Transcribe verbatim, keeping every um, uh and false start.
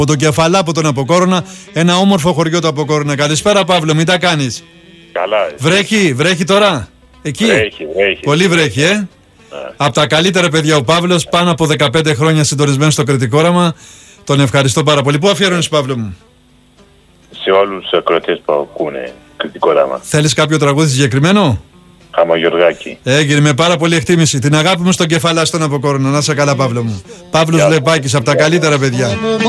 Από τον Κεφαλά, από τον Αποκόρονα, ένα όμορφο χωριό του Αποκόρονα. Καλησπέρα, Παύλο, μην τα κάνεις. Καλά. Εσύ. Βρέχει, βρέχει τώρα. Εκεί. Βρέχει, βρέχει. Πολύ βρέχει, ε. Ναι. Από τα καλύτερα παιδιά ο Παύλος, πάνω από δεκαπέντε χρόνια συντονισμένος στο Κρητικό Όραμα. Τον ευχαριστώ πάρα πολύ. Πού αφιέρωνες, Παύλο μου? Σε όλους τους ακροατές που ακούνε Κρητικό Όραμα. Θέλεις κάποιο τραγούδι συγκεκριμένο? Χαμογιοργάκη. Έγινε με πάρα πολύ εκτίμηση. Την αγάπη μου στον Κεφαλά, στον Αποκόρονα. Να είσαι καλά, Παύλο μου. Παύλος Λεπάκης, από τα καλύτερα παιδιά.